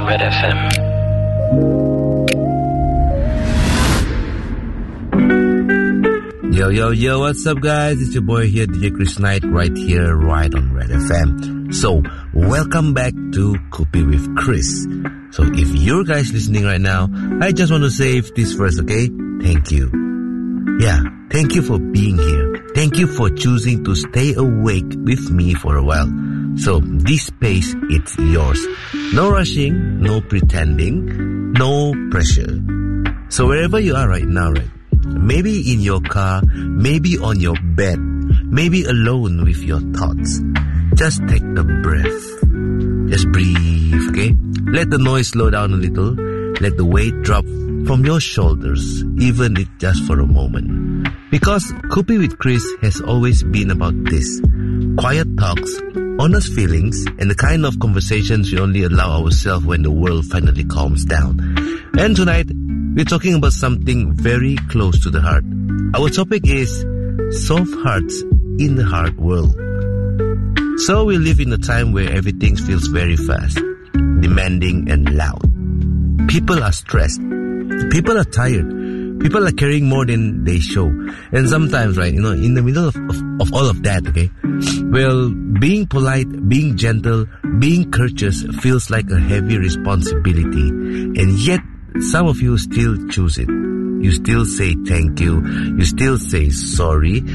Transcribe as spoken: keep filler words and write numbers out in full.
Red F M. Yo, yo, yo, what's up, guys? It's your boy here, D J Chris Knight, right here, right on Red F M. So, welcome back to Kopi with Chris. So, if you're guys listening right now, I just want to say this first, okay? Thank you. Yeah, thank you for being here. Thank you for choosing to stay awake with me for a while. So, this space, it's yours. No rushing, no pretending, no pressure. So, wherever you are right now, right? Maybe in your car, maybe on your bed, maybe alone with your thoughts. Just take a breath. Just breathe, okay? Let the noise slow down a little. Let the weight drop from your shoulders, even if just for a moment. Because Kopi with Chris has always been about this. Quiet talks, honest feelings, and the kind of conversations we only allow ourselves when the world finally calms down. And tonight, we're talking about something very close to the heart. Our topic is soft hearts in the hard world. So we live in a time where everything feels very fast, demanding and loud. People are stressed. People are tired. People are carrying more than they show. And sometimes, right, you know, in the middle of, of, of all of that, okay, well, being polite, being gentle, being courteous feels like a heavy responsibility. And yet, some of you still choose it. You still say thank you. You still say sorry.